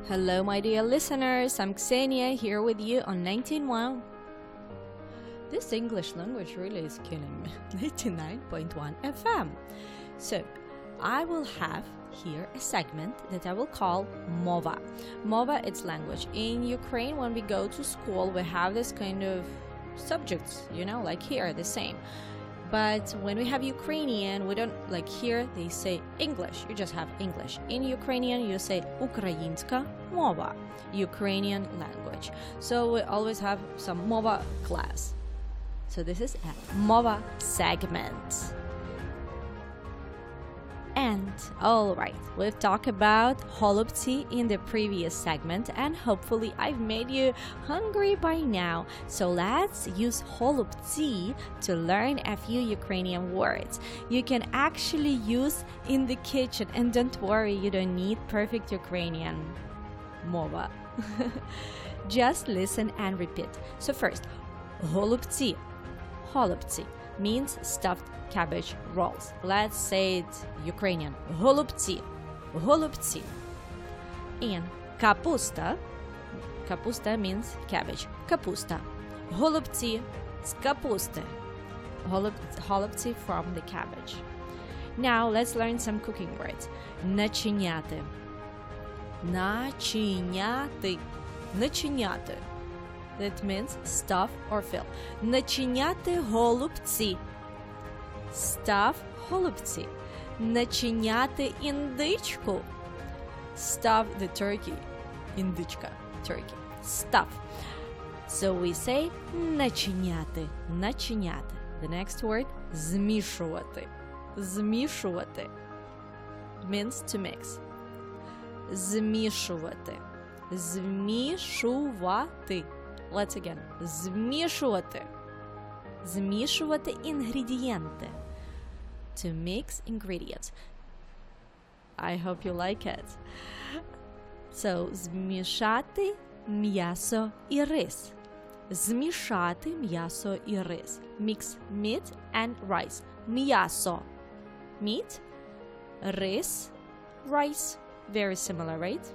Hello, my dear listeners. I'm Ksenia here with you on 19.1. This English language really is killing me. 99.1 FM. So, I will have here a segment that I will call Mova. Mova, it's language. In Ukraine, when we go to school, we have this kind of subjects, like here, the same. But when we have Ukrainian, we don't, like here, they say English. You just have English. In Ukrainian, you say Українська мова, Ukrainian language. So we always have some Mova class. So this is a Mova segment. And alright, we've talked about holubtsi in the previous segment, and hopefully I've made you hungry by now. So let's use holubtsi to learn a few Ukrainian words you can actually use in the kitchen. And don't worry, you don't need perfect Ukrainian mova. Just listen and repeat. So first, holubtsi. Holubtsi means stuffed cabbage rolls. Let's say it Ukrainian. Holubtsi. Holubtsi. And kapusta. Kapusta means cabbage. Kapusta. Holubtsi z kapusty. Holubtsi from the cabbage. Now let's learn some cooking words. Начиняти. Начиняти. Начиняти. That means stuff or fill. Начиняти голубці. Stuff голубці. Начиняти індичку. Stuff the turkey. Індичка. Turkey. Stuff. So we say начиняти. Начиняти. The next word змішувати. Змішувати means to mix. Змішувати. Змішувати. Let's again. Змішувати. Змішувати інгредієнти. To mix ingredients. I hope you like it. So, змішати м'ясо і рис. Змішати м'ясо і рис. Mix meat and rice. М'ясо. Meat. Рис. Rice. Very similar, right?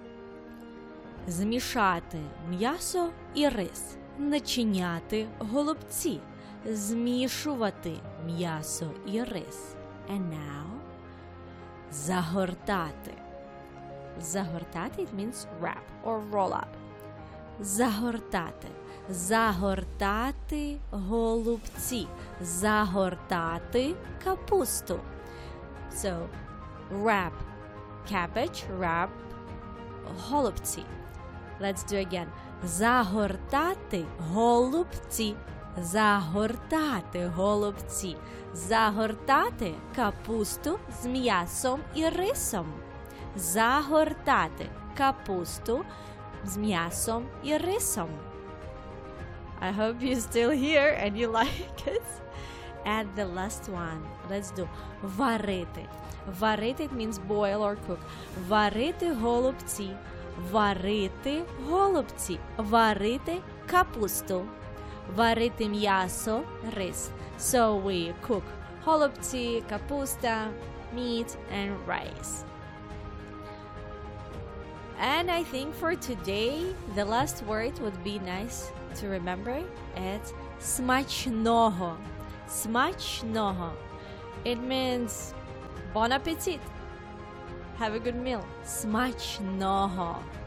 Змішати м'ясо і рис. Начиняти голубці. Змішувати м'ясо і рис. And now, загортати. Загортати, it means wrap or roll up. Загортати. Загортати голубці. Загортати капусту. So, wrap cabbage, wrap голубці. Let's do again. Загортати голубці. Загортати голубці. Загортати капусту з м'ясом і рисом. Загортати капусту з м'ясом і рисом. I hope you're still here and you like it. And the last one. Let's do варити. Варити, it means boil or cook. Варити голубці. Варити голубці. Варити капусту. Варити м'ясо, рис. So we cook голубці, капуста, meat and rice. And I think for today, the last word would be nice to remember. It's смачного. Смачного. It means bon appetit. Have a good meal. Смачного.